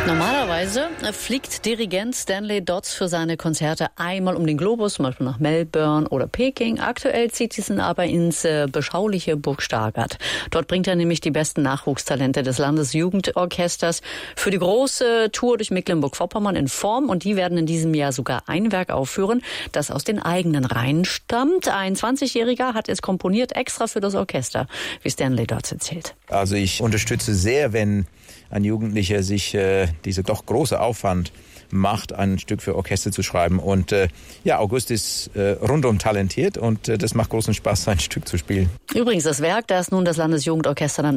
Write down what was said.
Normalerweise fliegt Dirigent Stanley Dodds für seine Konzerte einmal um den Globus, zum Beispiel nach Melbourne oder Peking. Aktuell zieht es ihn aber ins beschauliche Burg Stargard. Dort bringt er nämlich die besten Nachwuchstalente des Landesjugendorchesters für die große Tour durch Mecklenburg-Vorpommern in Form. Und die werden in diesem Jahr sogar ein Werk aufführen, das aus den eigenen Reihen stammt. Ein 20-Jähriger hat es komponiert, extra für das Orchester, wie Stanley Dodds erzählt. Also ich unterstütze sehr, wenn ein Jugendlicher sich diese doch große Aufwand macht, ein Stück für Orchester zu schreiben. Und August ist rundum talentiert und das macht großen Spaß, sein Stück zu spielen. Übrigens, das Werk, das nun das Landesjugendorchester dann